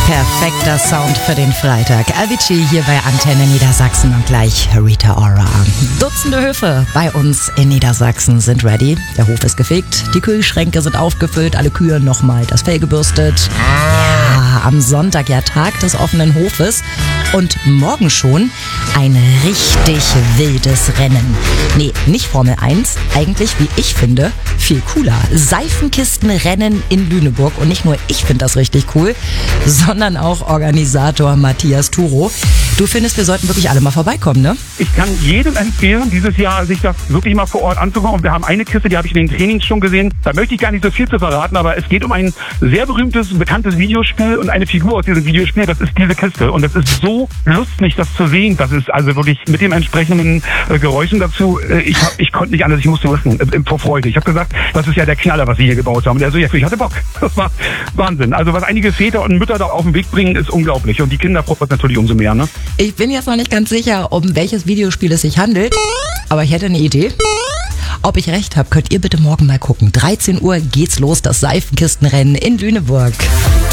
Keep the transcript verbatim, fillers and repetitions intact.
Perfekter Sound für den Freitag. Avicii hier bei Antenne Niedersachsen und gleich Rita Ora. Dutzende Höfe bei uns in Niedersachsen sind ready. Der Hof ist gefegt, die Kühlschränke sind aufgefüllt, alle Kühe nochmal das Fell gebürstet. Ja, am Sonntag ja Tag des offenen Hofes und morgen schon ein richtig wildes Rennen. Nee, nicht Formel eins, eigentlich, wie ich finde, viel cooler. Seifenkistenrennen in Lüneburg und nicht nur ich finde das richtig cool, sondern auch Organisator Matthias Turo. Du findest, wir sollten wirklich alle mal vorbeikommen, ne? Ich kann jedem empfehlen, dieses Jahr sich das wirklich mal vor Ort anzugucken. Und wir haben eine Kiste, die habe ich in den Trainings schon gesehen. Da möchte ich gar nicht so viel zu verraten, aber es geht um ein sehr berühmtes, bekanntes Videospiel und eine Figur aus diesem Videospiel. Das ist diese Kiste. Und es ist so lustig, das zu sehen. Das ist also wirklich mit den entsprechenden äh, Geräuschen dazu. Äh, ich, hab, ich konnte nicht anders, ich musste lachen äh, vor Freude. Ich habe gesagt, das ist ja der Knaller, was sie hier gebaut haben. Und er so, ja, ich hatte Bock. Das war Wahnsinn. Also was einige Väter und Mütter da auf den Weg bringen, ist unglaublich. Und die Kinder freuen uns natürlich umso mehr, ne? Ich bin jetzt noch nicht ganz sicher, um welches Videospiel es sich handelt, aber ich hätte eine Idee. Ob ich recht habe, könnt ihr bitte morgen mal gucken. dreizehn Uhr geht's los, das Seifenkistenrennen in Lüneburg.